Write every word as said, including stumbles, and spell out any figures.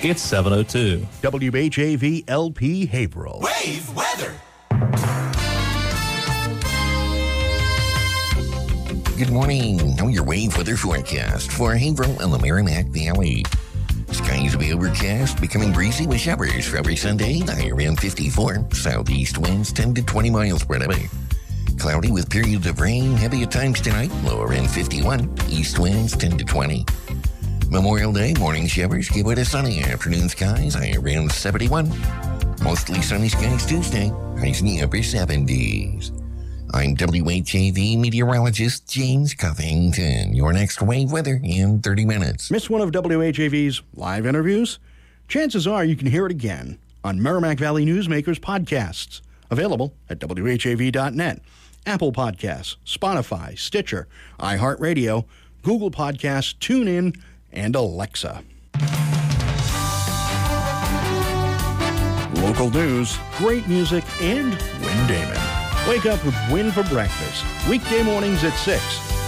It's seven oh two. W H A V L P Haverhill. Wave weather. Good morning. Now your wave weather forecast for Haverhill and the Merrimack Valley. Skies will be overcast, becoming breezy with showers for every Sunday, high around fifty-four. Southeast winds ten to twenty miles per hour. Cloudy with periods of rain, heavy at times tonight, low around fifty-one. East winds ten to twenty. Memorial Day, morning showers give way to sunny afternoon skies, high around seventy-one. Mostly sunny skies Tuesday, highs in the upper seventies. I'm W H A V meteorologist James Covington. Your next wave weather in thirty minutes. Miss one of W H A V's live interviews? Chances are you can hear it again on Merrimack Valley Newsmakers podcasts, available at W H A V dot net, Apple Podcasts, Spotify, Stitcher, iHeartRadio, Google Podcasts, TuneIn, and Alexa. Local news, great music, and Win Damon. Wake up with Win for breakfast. Weekday mornings at six